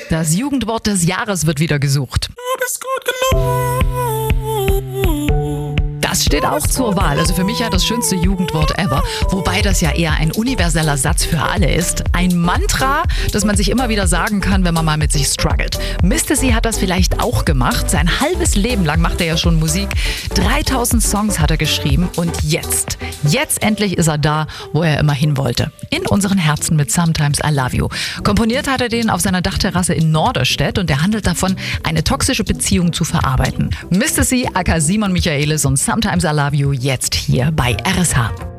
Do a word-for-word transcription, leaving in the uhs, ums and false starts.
Das Jugendwort des Jahres wird wieder gesucht. Du bist gut genug. Das steht auch zur Wahl. Also für mich ja das schönste Jugendwort ever. Wobei das ja eher ein universeller Satz für alle ist. Ein Mantra, das man sich immer wieder sagen kann, wenn man mal mit sich struggelt. Mister C hat das vielleicht auch gemacht. Sein halbes Leben lang macht er ja schon Musik. dreitausend Songs hat er geschrieben. Und jetzt, jetzt endlich ist er da, wo er immer hin wollte. In unseren Herzen mit Sometimes I Love You. Komponiert hat er den auf seiner Dachterrasse in Norderstedt und er handelt davon, eine toxische Beziehung zu verarbeiten. Mister C, aka Simon Michaelis und Sometimes I Love You, jetzt hier bei R S H.